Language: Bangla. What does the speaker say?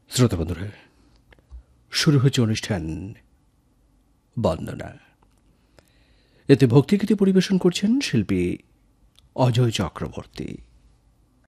শ্রোতা বন্ধুরা, শুরু হচ্ছে অনুষ্ঠান বন্দনা। এতে ভক্তিগীতি পরিবেশন করছেন শিল্পী অজয় চক্রবর্তী।